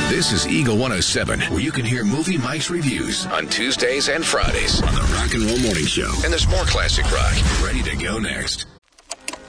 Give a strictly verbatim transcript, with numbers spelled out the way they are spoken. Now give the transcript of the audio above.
This is Eagle one oh seven, where you can hear Movie Mike's reviews on Tuesdays and Fridays on the Rock and Roll Morning Show. And there's more classic rock ready to go next.